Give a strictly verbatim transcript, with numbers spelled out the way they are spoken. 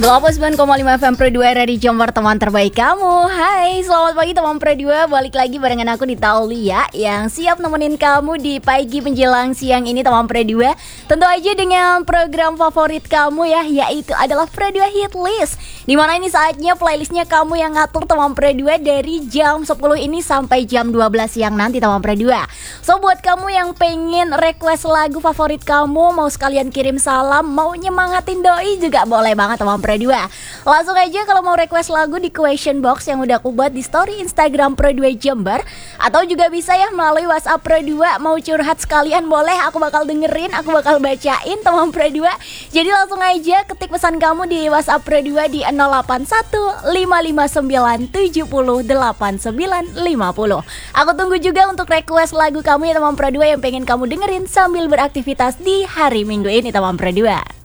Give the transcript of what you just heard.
delapan puluh sembilan koma lima F M Pro dua dari Jember, teman terbaik kamu. Hai, selamat pagi teman Pro dua. Balik lagi barengan aku di Taulia yang siap nemenin kamu di pagi menjelang siang ini teman Pro dua. Tentu aja dengan program favorit kamu ya, yaitu adalah Pro dua Hit List. Dimana ini saatnya playlistnya kamu yang ngatur teman Pro dua dari jam sepuluh ini sampai jam dua belas siang nanti teman Pro dua. So buat kamu yang pengen request lagu favorit kamu, mau sekalian kirim salam, mau nyemangatin doi juga boleh banget teman Pro dua. Langsung aja kalau mau request lagu di question box yang udah aku buat di story Instagram Pro dua Jember, atau juga bisa ya melalui WhatsApp Pro dua. Mau curhat sekalian boleh, aku bakal dengerin, aku bakal bacain teman Pro dua. Jadi langsung aja ketik pesan kamu di WhatsApp Pro dua di nol delapan satu lima lima sembilan tujuh nol delapan sembilan lima nol. Aku tunggu juga untuk request lagu kamu ya teman Pro dua yang pengen kamu dengerin sambil beraktivitas di hari Minggu ini teman Pro dua.